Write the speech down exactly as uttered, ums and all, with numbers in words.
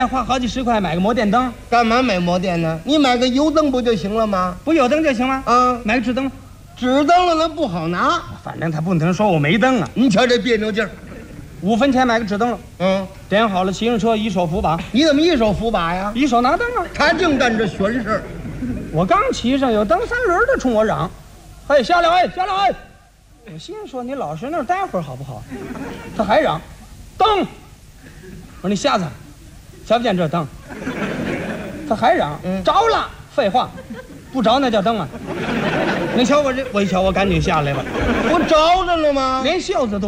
花好几十块买个摩电灯， 干嘛买摩电呢？你买个油灯不就行了吗？ 不有灯就行吗？ 啊， 买个纸灯， 纸灯了那不好拿。 反正他不能说我没灯啊。 你瞧这别扭劲儿。 五分钱买个纸灯了， 嗯， 点好了，骑上车，一手扶把， 你怎么一手扶把呀？ 一手拿灯啊。 他净干这玄事。 我刚骑上，有蹬三轮的冲我嚷：“嘿，下来，哎，下来！”哎，我心说你老实那儿待会儿好不好？他还嚷：“灯！”我说你瞎子，瞧不见这灯？他还嚷：“ 嗯着了！”废话，不着那叫灯啊！你瞧我这，我一瞧我赶紧下来了， 不着着了吗？ 连袖子都。